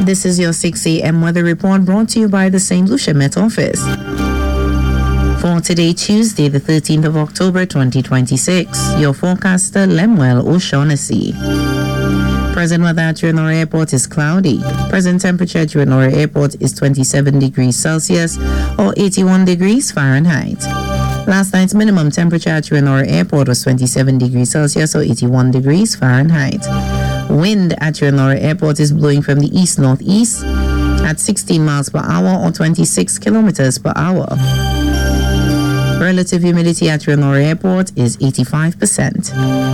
This is your 6 a.m. weather report brought to you by the St. Lucia Met Office. For today, Tuesday, the 13th of October, 2026, your forecaster, Lemuel O'Shaughnessy. Present weather at Trinora Airport is cloudy. Present temperature at Trinora Airport is 27 degrees Celsius or 81 degrees Fahrenheit. Last night's minimum temperature at Trinora Airport was 27 degrees Celsius or 81 degrees Fahrenheit. Wind at Trinora Airport is blowing from the east-northeast at 16 miles per hour or 26 kilometers per hour. Relative humidity at Trinora Airport is 85%.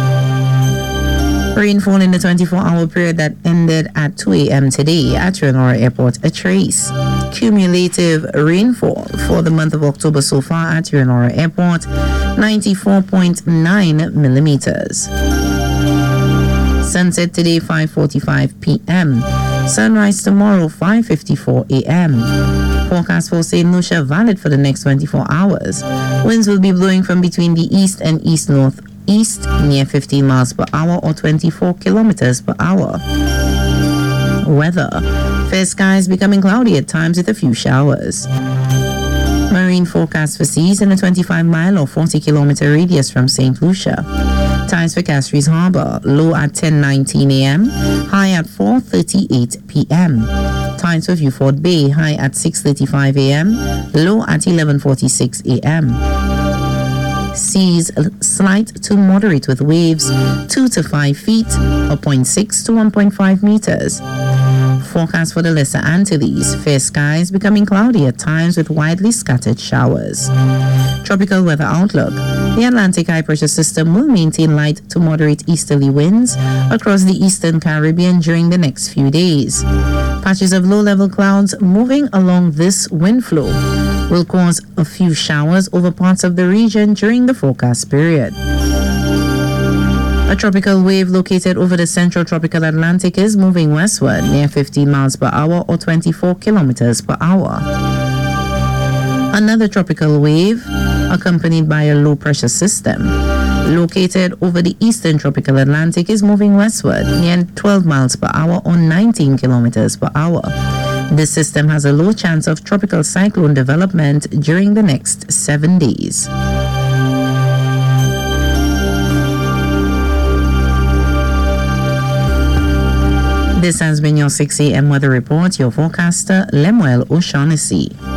Rainfall in the 24-hour period that ended at 2 a.m. today at Trinora Airport, a trace. Cumulative rainfall for the month of October so far at Trinora Airport, 94.9 millimeters. Sunset today, 5:45 p.m. Sunrise tomorrow, 5:54 a.m. Forecast for St. Lucia valid for the next 24 hours. Winds will be blowing from between the east and east-northeast near 15 miles per hour or 24 kilometers per hour. Weather. Fair skies becoming cloudy at times with a few showers. Marine forecast for seas in a 25-mile or 40-kilometer radius from St. Lucia. Times for Castries Harbor, low at 10:19 a.m., high at 4:38 p.m. Times for Viewfort Bay, high at 6:35 a.m., low at 11:46 a.m. Seas slight to moderate with waves 2 to 5 feet or 0.6 to 1.5 meters. Forecast for the Lesser Antilles. Fair skies becoming cloudy at times with widely scattered showers. Tropical weather outlook. The Atlantic high pressure system will maintain light to moderate easterly winds across the eastern Caribbean during the next few days. Patches of low-level clouds moving along this wind flow will cause a few showers over parts of the region during the forecast period. A tropical wave located over the central tropical Atlantic is moving westward near 15 miles per hour or 24 kilometers per hour. Another tropical wave, accompanied by a low-pressure system, located over the eastern tropical Atlantic is moving westward near 12 miles per hour or 19 kilometers per hour. This system has a low chance of tropical cyclone development during the next 7 days. This has been your 6 a.m. weather report. Your forecaster, Lemuel O'Shaughnessy.